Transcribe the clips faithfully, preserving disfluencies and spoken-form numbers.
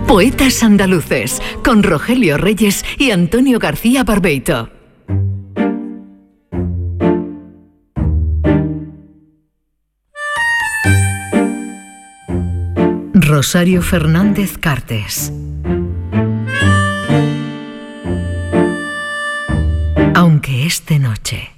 Poetas Andaluces, con Rogelio Reyes y Antonio García Barbeito. Rosario Fernández Cartes. Aunque es de noche.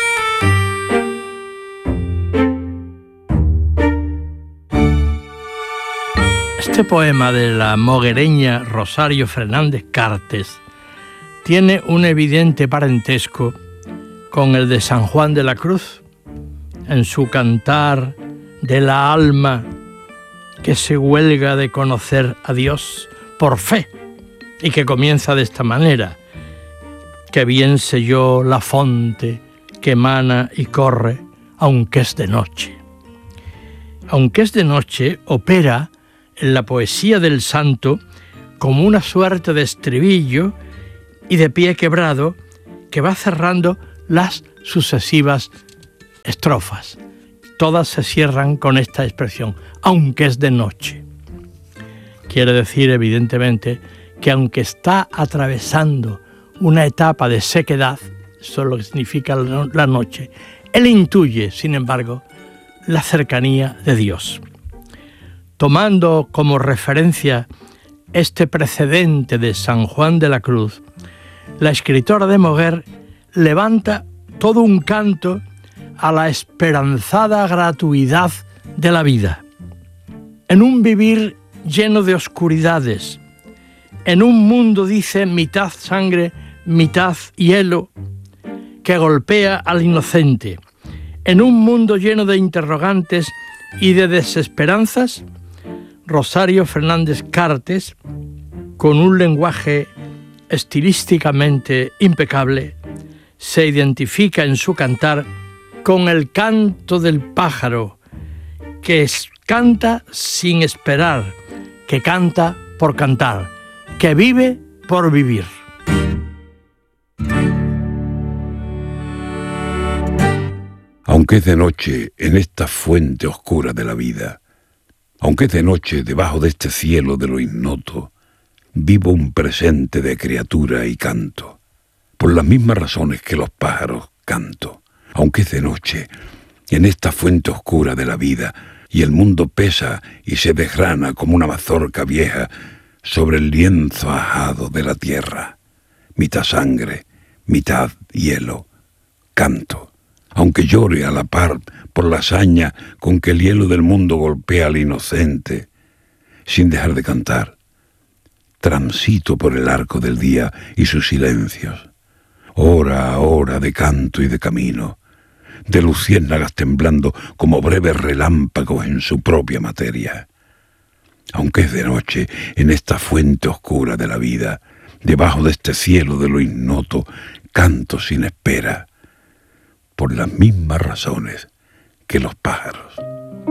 Este poema de la moguereña Rosario Fernández Cartes tiene un evidente parentesco con el de San Juan de la Cruz, en su cantar de la alma que se huelga de conocer a Dios por fe, y que comienza de esta manera: que bien sé yo la fonte que emana y corre, aunque es de noche. Aunque es de noche opera en la poesía del santo como una suerte de estribillo y de pie quebrado que va cerrando las sucesivas estrofas. Todas se cierran con esta expresión: aunque es de noche. Quiere decir, evidentemente, que aunque está atravesando una etapa de sequedad, eso es lo que significa la noche, él intuye, sin embargo, la cercanía de Dios. Tomando como referencia este precedente de San Juan de la Cruz, la escritora de Moguer levanta todo un canto a la esperanzada gratuidad de la vida. En un vivir lleno de oscuridades, en un mundo, dice, mitad sangre, mitad hielo, que golpea al inocente, en un mundo lleno de interrogantes y de desesperanzas, Rosario Fernández Cartes, con un lenguaje estilísticamente impecable, se identifica en su cantar con el canto del pájaro, que es, canta sin esperar, que canta por cantar, que vive por vivir. Aunque es de noche en esta fuente oscura de la vida, aunque es de noche debajo de este cielo de lo ignoto, vivo un presente de criatura y canto. Por las mismas razones que los pájaros canto. Aunque es de noche en esta fuente oscura de la vida y el mundo pesa y se desgrana como una mazorca vieja sobre el lienzo ajado de la tierra, mitad sangre, mitad hielo, canto. Aunque llore a la par por la hazaña con que el hielo del mundo golpea al inocente, sin dejar de cantar, transito por el arco del día y sus silencios, hora a hora de canto y de camino, de luciérnagas temblando como breves relámpagos en su propia materia. Aunque es de noche en esta fuente oscura de la vida, debajo de este cielo de lo ignoto, canto sin espera, por las mismas razones que los pájaros.